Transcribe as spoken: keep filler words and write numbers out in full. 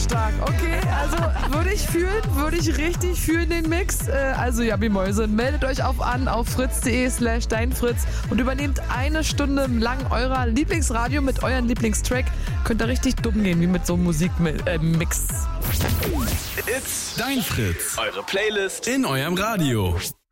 Stark, okay, also würde ich fühlen, würde ich richtig fühlen den Mix. Äh, also ja, wie Mäuse, meldet euch auf an auf fritz.de slash deinfritz und übernehmt eine Stunde lang eurer Lieblingsradio mit euren Lieblingstrack. Könnt ihr richtig dumm gehen, wie mit so einem Musikmix. Äh, It's Dein Fritz. Eure Playlist in eurem Radio.